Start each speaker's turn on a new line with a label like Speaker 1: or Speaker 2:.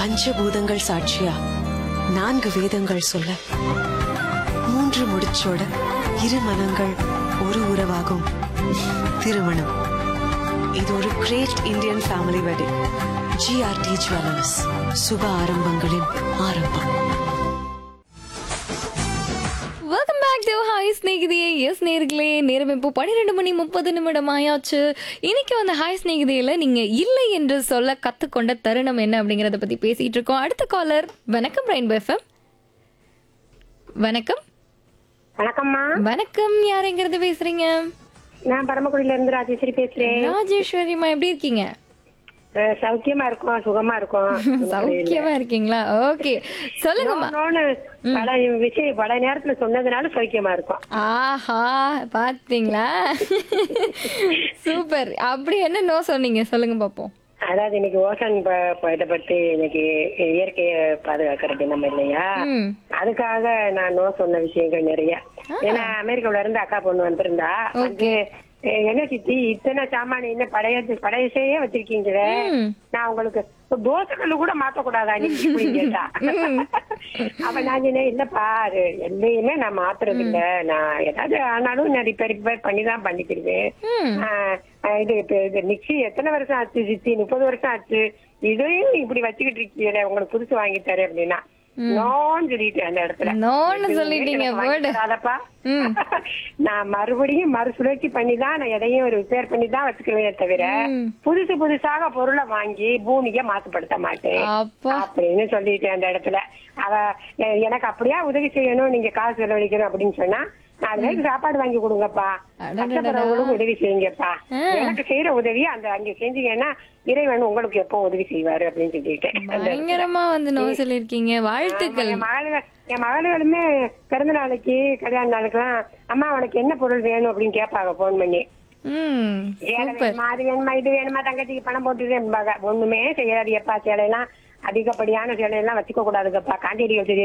Speaker 1: பஞ்சபூதங்கள் சாட்சியா 4 வேதங்கள் சொல்ல 3 முடிச்சோட 2 மனங்கள் ஒரு உறவாகும் திருமணம். இது ஒரு great Indian family wedding. GRT jewellers, சுப ஆரம்பங்களின் ஆரம்பம்.
Speaker 2: Welcome back to hi ஸ்நேகிதியே. S நேர்களே, நேரம் இப்போ 12:30 ஆயாச்சு. இன்னைக்கு வந்து ஹாய் ஸ்நேகிதியில நீங்க இல்லை என்று சொல்ல கத்துக்கொண்ட தருணம் என்ன அப்படிங்கறத பத்தி பேசிட்டு இருக்கோம். அடுத்த காலர். வணக்கம் ரெயின்போ எஃப்எம். வணக்கம்.
Speaker 3: வணக்கம்மா.
Speaker 2: வணக்கம். யாருங்கிறது பேசுறீங்க?
Speaker 3: நான் பரமக்குடியில இருந்து ராஜேஸ்வரி பேசுறேன்.
Speaker 2: ராஜேஸ்வரிமா, எப்படி இருக்கீங்க?
Speaker 3: சௌக்கியமா இருக்கும், சுகமா இருக்கும்.
Speaker 2: சௌக்கியமா இருக்கீங்களா? ஓகே, சொல்லுங்கம்மா.
Speaker 3: பல நேரத்துல சொன்னதுனால சௌக்கியமா இருக்கும்.
Speaker 2: ஆஹா, பாத்தீங்களா? சூப்பர். அப்படி என்ன நோ சொன்னீங்க, சொல்லுங்க பாப்போம்.
Speaker 3: அதாவது இன்னைக்கு ஓசன் இதை பத்தி இன்னைக்கு இயற்கையை பாதுகாக்கிறது நம்ம இல்லையா, அதுக்காக நான் நோ சொன்ன விஷயங்கள் நிறைய. ஏன்னா அமெரிக்காவில இருந்து அக்கா பொண்ணு வந்திருந்தா வந்து, என்ன சித்தி இத்தனை சாமான இன்னும் பழையசையே வச்சிருக்கீங்களே, நான் உங்களுக்கு தோசைக்கல்லு கூட மாத்தக்கூடாதா நீங்க கேட்டா. அப்ப நான் சொன்னேன், இல்லப்பா அது எல்லையுமே நான் மாத்துறது இல்ல, நான் ஏதாவது ஆனாலும் நான் ரிப்பேர் பண்ணிதான் பண்ணிக்கிடுவேன். இது மிக்சி எத்தனை வருஷம் ஆச்சு சித்தி? 30 வருஷம் ஆச்சு. இதையும் இப்படி வச்சுக்கிட்டு இருக்கீங்களே, உங்களுக்கு புதுசு வாங்கி தரேன் அப்படின்னா நோன்னு சொல்லிட்டேன். அந்த இடத்துல
Speaker 2: நோன்னு சொல்லிட்டீங்க.
Speaker 3: நான் மறுபடியும் மறுசுழற்சி பண்ணிதான் நான் எதையும் ரிப்பேர் பண்ணிதான் வச்சுக்குவேனே தவிர புதுசாக பொருளை வாங்கி பூமியை மாசுபடுத்த மாட்டேன் அப்படின்னு சொல்லிட்டேன். அந்த இடத்துல அவ எனக்கு அப்படியா உதவி செய்யணும், நீங்க காசு செலவழிக்கணும் அப்படின்னு சொன்னா, 4 பேருக்கு சாப்பாடு வாங்கி கொடுங்கப்பா, கஷ்டப்படுறவங்களுக்கும் உதவி செய்யுங்கப்பா, எனக்கு செய்யற உதவியை அந்த அங்க செஞ்சீங்கன்னா இறைவன் உங்களுக்கு எப்போ உதவி செய்வாரு அப்படின்னு சொல்லிட்டேன்.
Speaker 2: பயங்கரமா வந்து நோ சொல்லிருக்கீங்க. வாழ்த்துக்கள்.
Speaker 3: என் மகளுமே பிறந்த நாளைக்கு கல்யாண நாளுக்குலாம், அம்மா உனக்கு என்ன பொருள் வேணும் அப்படின்னு கேட்பாங்க போன் பண்ணி. அது வேணுமா இது வேணுமா தங்கச்சிக்கு பணம் போட்டுட்டு ஒண்ணுமே செய்யாது. எப்பா சேலையெல்லாம் அதிகப்படியான சேலையெல்லாம் வச்சுக்க கூடாதுங்கப்பா, காண்டேரி வச்சு